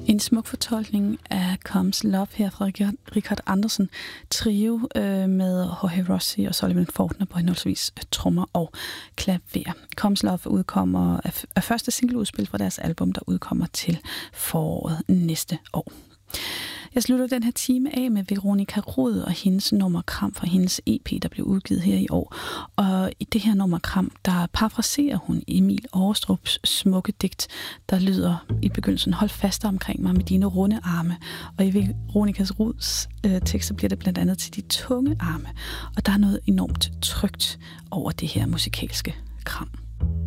En smuk fortolkning af Comes Love her fra Richard Andersen trio med Jorge Rossi og Sullivan Faulkner på henholdsvis trommer og klaver. Comes Love udkommer af første singleudspil fra deres album, der udkommer til foråret næste år. Jeg slutter den her time af med Veronica Rod og hendes nummer Kram fra hendes EP, der blev udgivet her i år. Og i det her nummer Kram, der parafraserer hun Emil Aarestrups smukke digt, der lyder i begyndelsen: hold fast omkring mig med dine runde arme. Og i Veronica Rods tekster bliver det blandt andet til de tunge arme. Og der er noget enormt trygt over det her musikalske kram.